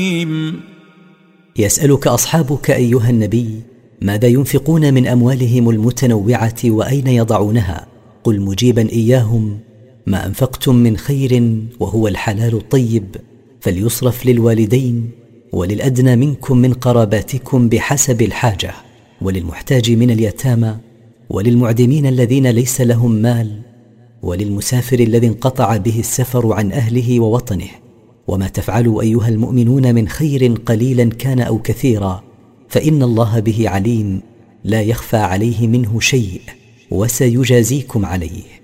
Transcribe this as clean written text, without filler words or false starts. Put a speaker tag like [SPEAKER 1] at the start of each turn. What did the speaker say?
[SPEAKER 1] يسألك أصحابك أيها النبي ماذا ينفقون من أموالهم المتنوعة وأين يضعونها؟ قل مجيبا إياهم: ما أنفقتم من خير وهو الحلال الطيب فليصرف للوالدين وللأدنى منكم من قراباتكم بحسب الحاجة، وللمحتاج من اليتامى، وللمعدمين الذين ليس لهم مال، وللمسافر الذي انقطع به السفر عن أهله ووطنه. وما تفعلوا أيها المؤمنون من خير قليلا كان أو كثيرا فإن الله به عليم، لا يخفى عليه منه شيء، وسيجازيكم عليه.